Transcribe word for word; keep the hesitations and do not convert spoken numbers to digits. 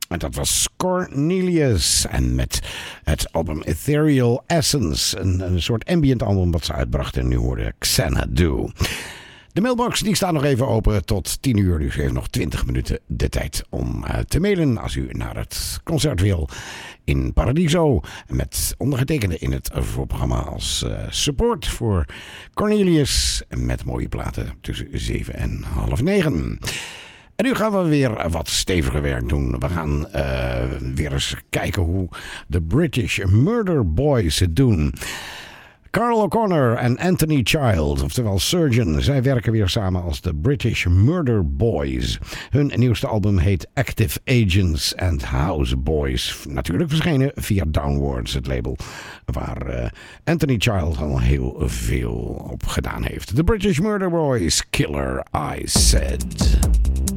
En dat was Cornelius. En met het album Ethereal Essence. Een, een soort ambient album dat ze uitbracht. En nu hoorde Xanadu. De mailbox die staat nog even open tot tien uur. Dus u heeft nog twintig minuten de tijd om uh, te mailen als u naar het concert wil in Paradiso. Met ondergetekende in het voorprogramma als uh, support voor Cornelius. Met mooie platen tussen zeven en half negen. En nu gaan we weer wat steviger werk doen. We gaan uh, weer eens kijken hoe de British Murder Boys het doen. Carl O'Connor en Anthony Child, oftewel Surgeon, zij werken weer samen als de British Murder Boys. Hun nieuwste album heet Active Agents and House Boys. Natuurlijk verschenen via Downwards, het label waar uh, Anthony Child al heel veel op gedaan heeft. The British Murder Boys, Killer I Said.